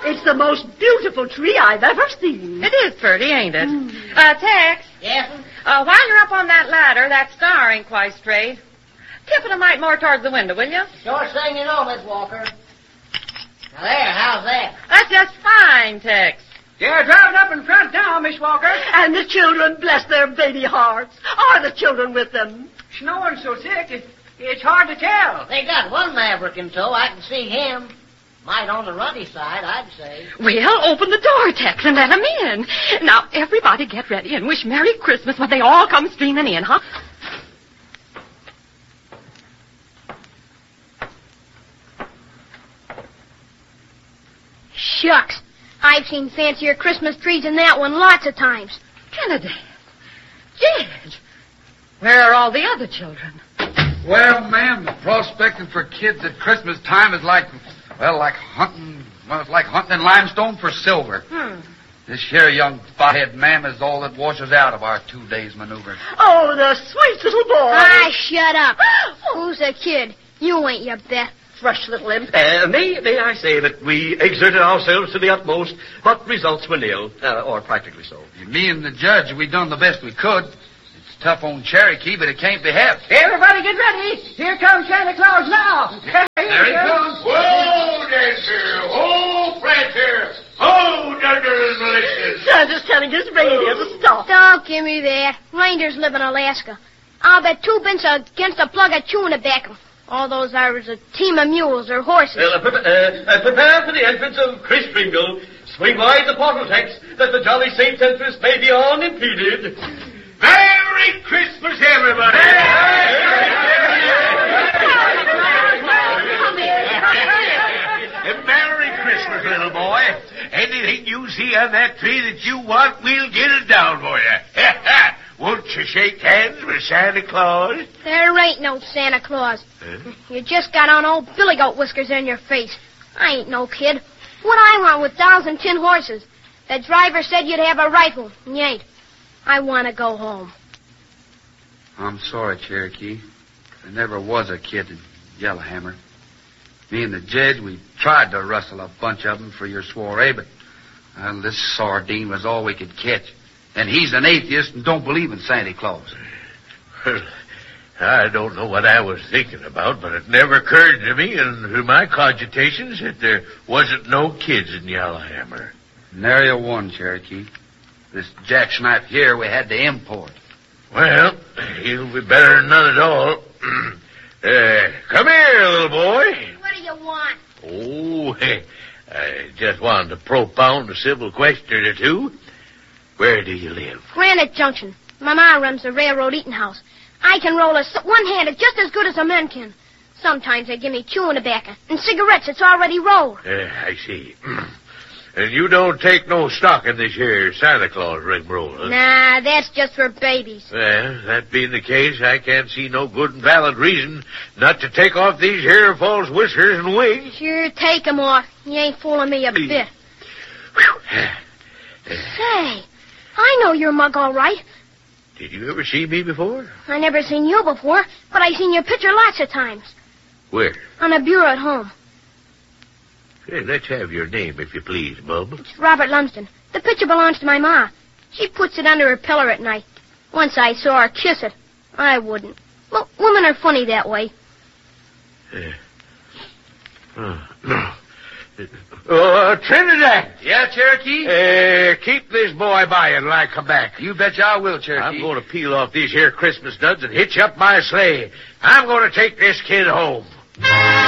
It's the most beautiful tree I've ever seen. It is pretty, ain't it? Tex. Yes? While you're up on that ladder, that star ain't quite straight. Tip it a mite more towards the window, will you? Sure thing you know, Miss Walker. Now there, how's that? That's just fine, Tex. They're driving up in front now, Miss Walker. And the children, bless their baby hearts. Are the children with them? Snowing so thick, it's hard to tell. They got one maverick in tow. I can see him. Might on the ruddy side, I'd say. Well, open the door, Tex, and let 'em in. Now, everybody get ready and wish Merry Christmas when they all come streaming in, huh? Shucks. I've seen fancier Christmas trees than that one lots of times. Trinidad. Jed. Where are all the other children? Well, ma'am, prospecting for kids at Christmas time is like hunting in limestone for silver. This here young fathead, ma'am, is all that washes out of our 2 days' maneuver. Oh, the sweet little boy. Ah, shut up. Who's the kid? You ain't, you bet. Fresh little imp. May I say that we exerted ourselves to the utmost, but results were nil, or practically so. Me and the judge, we done the best we could. It's tough on Cherokee, but it can't be helped. Everybody get ready. Here comes Santa Claus now. There he comes. Whoa, Dancer! Oh, Prancer! Oh, Dunder and Malicious! Santa's telling his reindeer to stop. Don't give me that. Reindeers live in Alaska. I'll bet 2 pence against a plug of chewing tobacco. All those Irish a team of mules or horses. Well, prepare for the entrance of Kris Kringle. Swing wide the portal text that the jolly saint's entrance may be unimpeded. Merry Christmas, everybody! Merry Christmas, little boy. Anything you see on that tree that you want, we'll get it down for you. Won't you shake hands with Santa Claus? There ain't no Santa Claus. You just got on old billy goat whiskers in your face. I ain't no kid. What I want with dolls and tin horses? The driver said you'd have a rifle, and you ain't. I want to go home. I'm sorry, Cherokee. There never was a kid in Yellowhammer. Me and the judge, we tried to rustle a bunch of them for your soiree, but this sardine was all we could catch. And he's an atheist and don't believe in Santa Claus. Well, I don't know what I was thinking about, but it never occurred to me in my cogitations that there wasn't no kids in Yellowhammer. Nary one, Cherokee. This jackknife here we had to import. Well, he'll be better than none at all. Come here, little boy. What do you want? Oh, I just wanted to propound a civil question or two. Where do you live? Granite Junction. My ma runs the railroad eating house. I can roll one-handed just as good as a man can. Sometimes they give me chewing tobacco and cigarettes that's already rolled. I see. And you don't take no stock in this here Santa Claus rigmarole, huh? Nah, that's just for babies. Well, that being the case, I can't see no good and valid reason not to take off these here false whiskers and wigs. Sure, take 'em off. You ain't fooling me a bit. Say, I know your mug all right. Did you ever see me before? I never seen you before, but I seen your picture lots of times. Where? On a bureau at home. Hey, let's have your name, if you please, Bub. It's Robert Lumsden. The picture belongs to my ma. She puts it under her pillow at night. Once I saw her kiss it. I wouldn't. Well, women are funny that way. Trinidad! Yeah, Cherokee? Keep this boy by until I come back. You betcha I will, Cherokee. I'm going to peel off these here Christmas duds and hitch up my sleigh. I'm going to take this kid home.